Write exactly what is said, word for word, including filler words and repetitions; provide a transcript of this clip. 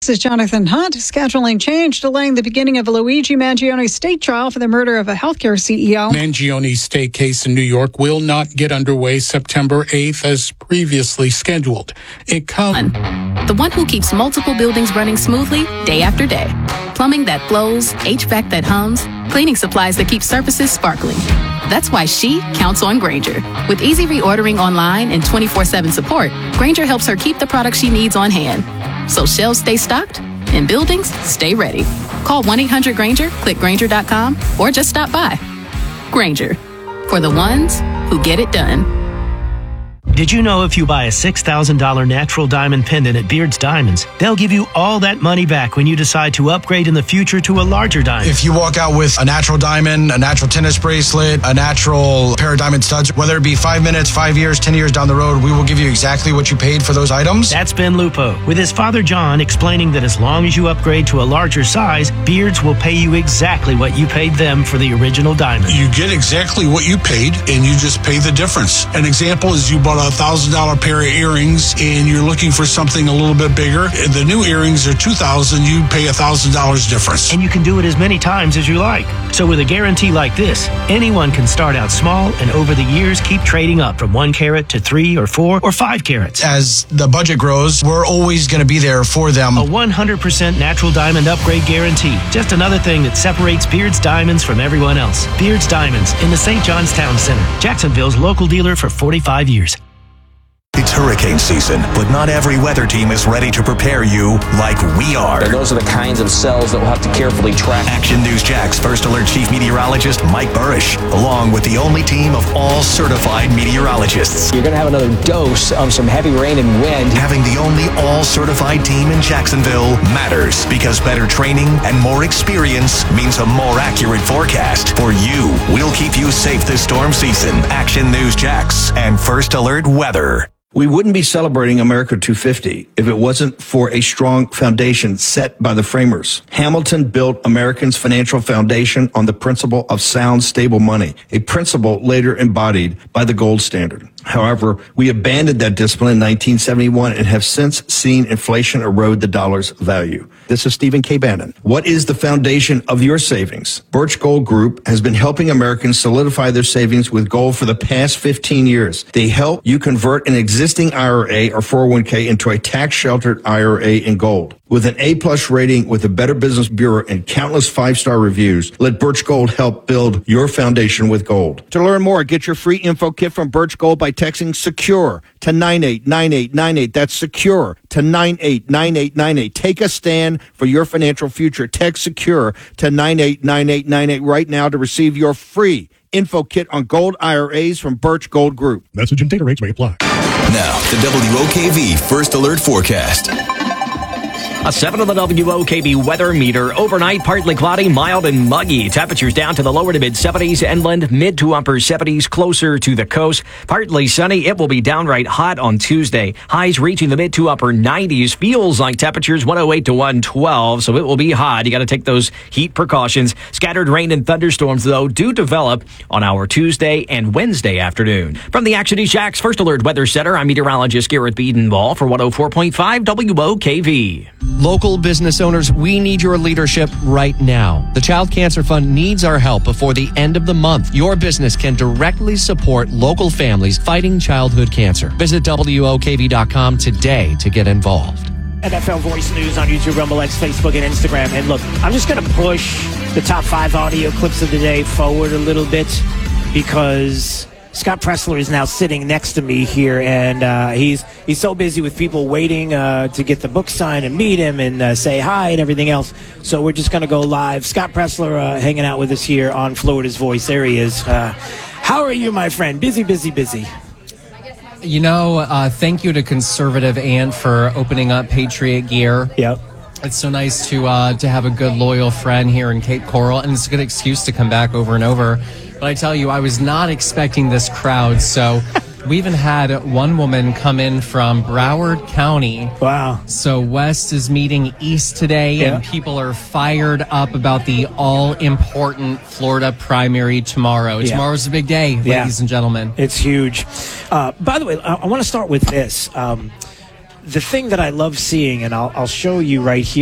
Fox's Jonathan Hunt. Scheduling change, delaying the beginning of Luigi Mangione's state trial for the murder of a healthcare C E O. Mangione's state case in New York will not get underway September eighth as previously scheduled. It comes... The one who keeps multiple buildings running smoothly day after day. Plumbing that flows, H V A C that hums, cleaning supplies that keep surfaces sparkling. That's why she counts on Grainger. With easy reordering online and twenty-four seven support, Grainger helps her keep the products she needs on hand. So shelves stay stocked and buildings stay ready. Call one eight hundred Grainger, click Grainger dot com, or just stop by. Grainger, for the ones who get it done. Did you know if you buy a six thousand dollars natural diamond pendant at Beard's Diamonds, they'll give you all that money back when you decide to upgrade in the future to a larger diamond? If you walk out with a natural diamond, a natural tennis bracelet, a natural pair of diamond studs, whether it be five minutes, five years, ten years down the road, we will give you exactly what you paid for those items. That's Ben Lupo, with his father John explaining that as long as you upgrade to a larger size, Beard's will pay you exactly what you paid them for the original diamond. You get exactly what you paid, and you just pay the difference. An example is you bought a one thousand dollars pair of earrings and you're looking for something a little bit bigger. The new earrings are two thousand dollars. You pay one thousand dollars difference. And you can do it as many times as you like. So with a guarantee like this, anyone can start out small and over the years keep trading up from one carat to three or four or five carats. As the budget grows, we're always going to be there for them. A one hundred percent natural diamond upgrade guarantee. Just another thing that separates Beard's Diamonds from everyone else. Beard's Diamonds in the Saint John's Town Center. Jacksonville's local dealer for forty-five years. It's hurricane season, but not every weather team is ready to prepare you like we are. And those are the kinds of cells that we'll have to carefully track. Action News Jax First Alert Chief Meteorologist Mike Burrish, along with the only team of all certified meteorologists. You're going to have another dose of some heavy rain and wind. Having the only all-certified team in Jacksonville matters because better training and more experience means a more accurate forecast. For you, we'll keep you safe this storm season. Action News Jax and First Alert Weather. We wouldn't be celebrating America two fifty if it wasn't for a strong foundation set by the framers. Hamilton built Americans' financial foundation on the principle of sound, stable money, a principle later embodied by the gold standard. However, we abandoned that discipline in nineteen seventy-one and have since seen inflation erode the dollar's value. This is Stephen K. Bannon. What is the foundation of your savings? Birch Gold Group has been helping Americans solidify their savings with gold for the past fifteen years. They help you convert an existing I R A or four oh one k into a tax-sheltered I R A in gold. With an A-plus rating with the Better Business Bureau and countless five-star reviews, let Birch Gold help build your foundation with gold. To learn more, get your free info kit from Birch Gold by texting SECURE to nine eight nine eight nine eight. That's SECURE to nine eight nine eight nine eight. Take a stand for your financial future. Text SECURE to nine eight nine eight nine eight right now to receive your free info kit on gold I R As from Birch Gold Group. Message and data rates may apply. Now, the W O K V First Alert Forecast. A seven on the W O K V weather meter. Overnight, partly cloudy, mild and muggy. Temperatures down to the lower to mid seventies. Inland, mid to upper seventies, closer to the coast. Partly sunny. It will be downright hot on Tuesday. Highs reaching the mid to upper nineties. Feels like temperatures one oh eight to one twelve, so it will be hot. You got to take those heat precautions. Scattered rain and thunderstorms, though, do develop on our Tuesday and Wednesday afternoon. From the Action News Jax First Alert Weather Center, I'm meteorologist Garrett Beedenball for one oh four point five W O K V. Local business owners, we need your leadership right now. The Child Cancer Fund needs our help before the end of the month. Your business can directly support local families fighting childhood cancer. Visit W O K V dot com today to get involved. N F L Voice News on YouTube, Rumble X, Facebook, and Instagram. And look, I'm just going to push the top five audio clips of the day forward a little bit because Scott Presler is now sitting next to me here, and uh, he's he's so busy with people waiting uh, to get the book signed and meet him and uh, say hi and everything else. So we're just going to go live. Scott Presler uh, hanging out with us here on Florida's Voice. There he is. Uh, how are you, my friend? Busy, busy, busy. You know, uh, thank you to Conservative Ant for opening up Patriot Gear. Yep. It's so nice to uh, to have a good, loyal friend here in Cape Coral, and it's a good excuse to come back over and over. But I tell you, I was not expecting this crowd, so we even had one woman come in from Broward County. Wow. So West is meeting East today, yeah. and people are fired up about the all-important Florida primary tomorrow. Yeah. Tomorrow's a big day, ladies yeah. and gentlemen. It's huge. Uh, by the way, I, I want to start with this. Um, the thing that I love seeing, and I'll, I'll show you right here.